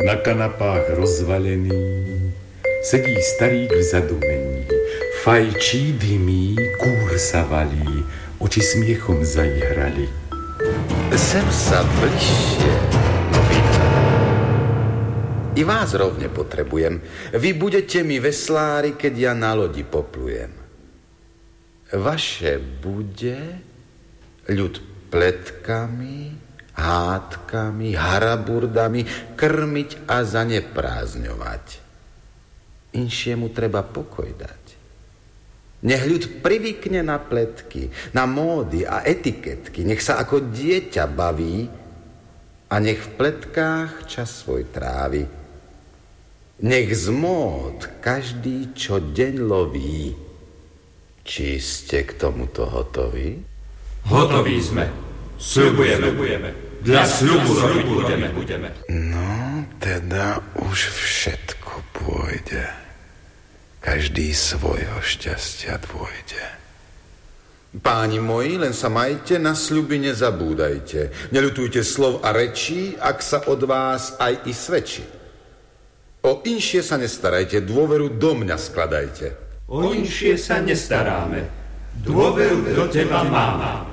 Na kanapách rozvalený sedí starík v zadumení. Fajčí, dymí, kúr sa valí, oči smiechom zaihrali. Sem sa bližšie, novinár. I vás rovne potrebujem. Vy budete mi veslári, keď ja na lodi poplujem. Vaše bude ľud pletkami, hádkami, haraburdami krmiť a zaneprázdňovať. Inšiemu treba pokoj dať. Nech ľud privykne na pletky, na módy a etiketky, nech sa ako dieťa baví a nech v pletkách čas svoj trávi. Nech z mód každý čo deň loví. Či ste k tomuto hotoví? Hotoví sme. Sľubujeme. Dla sľubu robiť budeme. No, teda už všetko pôjde. Každý svojho šťastia dôjde. Páni moji, len sa majte, na sľuby nezabúdajte. Neľutujte slov a rečí, ak sa od vás aj i svedčí. O inšie sa nestarajte, dôveru do mňa skladajte. O inšie sa nestaráme, dôveru do teba máme.